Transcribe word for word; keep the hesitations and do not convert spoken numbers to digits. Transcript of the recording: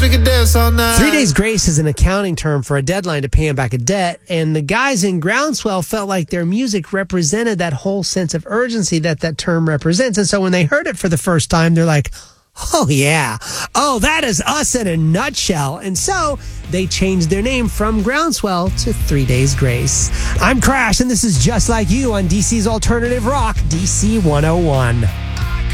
We could dance all night. Three days grace is an accounting term for a deadline to pay him back a debt, and the guys in Groundswell felt like their music represented that whole sense of urgency that that term represents. And so when they heard it for the first time, they're like, oh yeah, oh, that is us in a nutshell. And so they changed their name from Groundswell to Three Days Grace. I'm Crash, and this is Just Like You on D C's Alternative Rock, D C one oh one.